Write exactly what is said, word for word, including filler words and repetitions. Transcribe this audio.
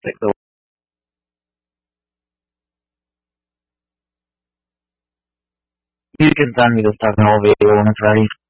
Take the You can send me the stuff in all video when it's ready.